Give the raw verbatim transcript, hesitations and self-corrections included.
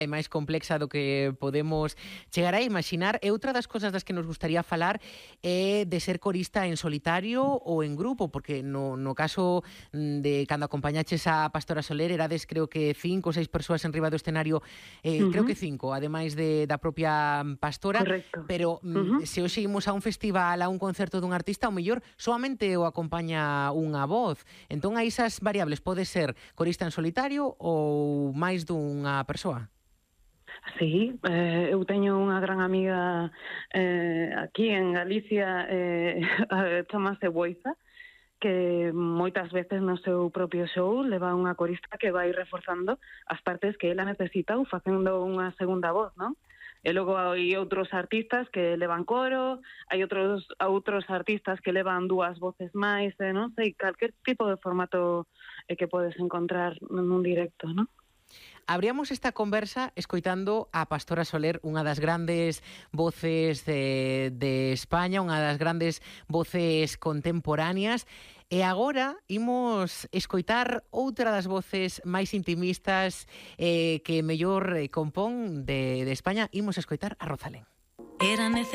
é máis complexa do que podemos chegar a imaginar. E outra das cosas das que nos gustaría falar é de ser corista en solitario ou en grupo, porque no, no caso de cando acompañaches a Pastora Soler erades creo que cinco ou seis persoas en riba do escenario, eh, uh-huh. creo que cinco, ademais de, da propia Pastora. Correcto. Pero uh-huh. se hoxe imos a un festival, a un concerto dun artista, ao mellor solamente o acompaña unha voz. Entón, a esas variables pode ser corista en solitario ou máis dunha persoa? Sí, eh, eu teño unha gran amiga eh, aquí en Galicia, eh, chamase Boiza, que moitas veces no seu propio show leva unha corista que vai reforzando as partes que ela necesita ou facendo unha segunda voz, non? E logo hai outros artistas que levan coro, hai outros outros artistas que levan dúas voces máis, eh, non sei, calquer tipo de formato eh, que podes encontrar nun directo, non? Abríamos esta conversa escoitando a Pastora Soler, unha das grandes voces de, de España, unha das grandes voces contemporáneas, e agora imos escoitar outra das voces máis intimistas eh, que mellor compón de, de España. Imos escoitar a Rosalén. Era